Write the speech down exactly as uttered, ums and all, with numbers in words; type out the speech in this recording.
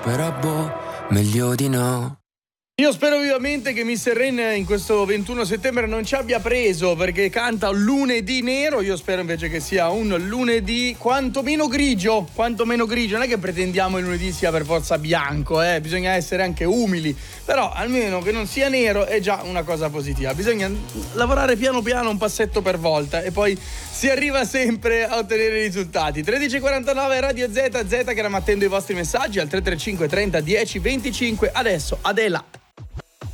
però boh, meglio di no. Io spero vivamente che mister Rain in questo ventuno settembre non ci abbia preso perché canta un lunedì nero. Io spero invece che sia un lunedì quantomeno grigio, quantomeno grigio. Non è che pretendiamo il lunedì sia per forza bianco, eh? Bisogna essere anche umili, però almeno che non sia nero è già una cosa positiva. Bisogna lavorare piano piano, un passetto per volta, e poi si arriva sempre a ottenere i risultati. tredici e quarantanove Radio Z Z, che era attendo i vostri messaggi al tre tre cinque trenta dieci venticinque. Adesso Adela.